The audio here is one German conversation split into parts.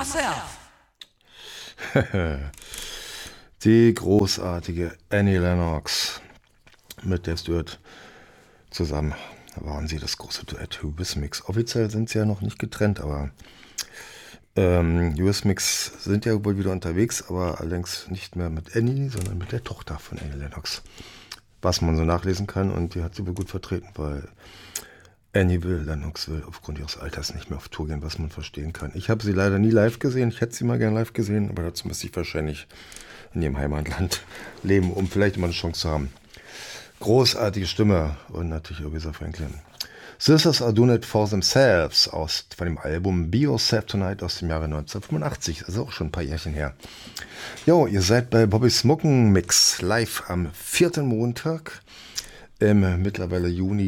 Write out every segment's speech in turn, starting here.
myself. Die großartige Annie Lennox mit der Stewart zusammen waren sie das große Duett Eurythmics. Offiziell sind sie ja noch nicht getrennt, aber Eurythmics sind ja wohl wieder unterwegs, aber allerdings nicht mehr mit Annie, sondern mit der Tochter von Annie Lennox. Was man so nachlesen kann, und die hat sie wohl gut vertreten, weil Lennox will aufgrund ihres Alters nicht mehr auf Tour gehen, was man verstehen kann. Ich habe sie leider nie live gesehen, ich hätte sie mal gerne live gesehen, aber dazu müsste ich wahrscheinlich in ihrem Heimatland leben, um vielleicht mal eine Chance zu haben. Großartige Stimme und natürlich Aretha Franklin. Sisters Are Doing It For Themselves von dem Album Be Yourself Tonight aus dem Jahre 1985, also auch schon ein paar Jährchen her. Jo, ihr seid bei Bobby's Mucken Mix live am 4. Montag im mittlerweile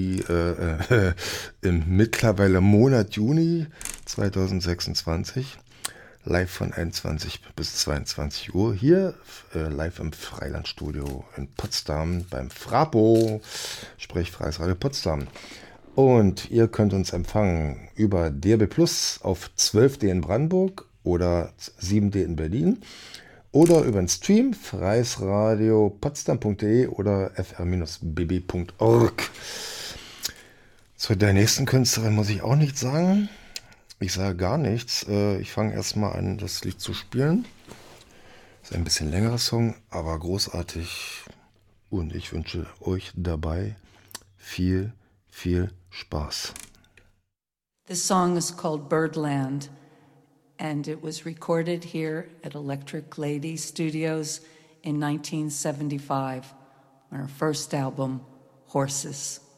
Monat Juni 2026. Live von 21 bis 22 Uhr hier live im Freilandstudio in Potsdam beim Frapo, sprich Freies Radio Potsdam. Und ihr könnt uns empfangen über DRB Plus auf 12D in Brandenburg oder 7D in Berlin oder über den Stream freiesradiopotsdam.de oder fr-bb.org. Zu der nächsten Künstlerin muss ich auch nichts sagen. Ich sage gar nichts. Ich fange erstmal an, das Lied zu spielen. Das ist ein bisschen längerer Song, aber großartig. Und ich wünsche euch dabei viel Spaß. This song is called Birdland, and it was recorded here at Electric Lady Studios in 1975 on her first album, Horses.